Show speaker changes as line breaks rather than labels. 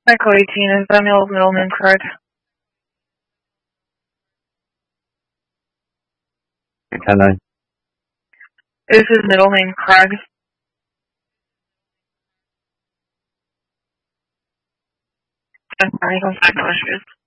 Echo 18, is Daniel's middle name correct?
Hello.
Is his middle name Craig? And no issues.